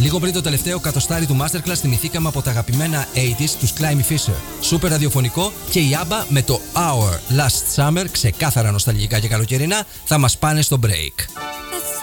Λίγο πριν το τελευταίο κατοστάρι του Masterclass θυμηθήκαμε από τα αγαπημένα 80s τους Climby Fisher. Σούπερ ραδιοφωνικό και η ABBA με το Our Last Summer, ξεκάθαρα νοσταλγικά και καλοκαιρινά, θα μας πάνε στο break.